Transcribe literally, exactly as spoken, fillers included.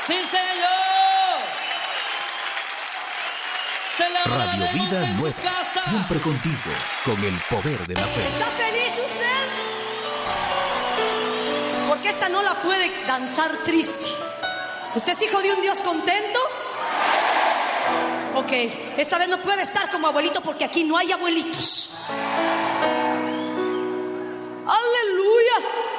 Sí, señor. Radio Vida Nueva, siempre contigo, con el poder de la fe. ¿Está feliz usted? Porque esta no la puede danzar triste. ¿Usted es hijo de un Dios contento? Ok, esta vez no puede estar como abuelito porque aquí no hay abuelitos. Aleluya.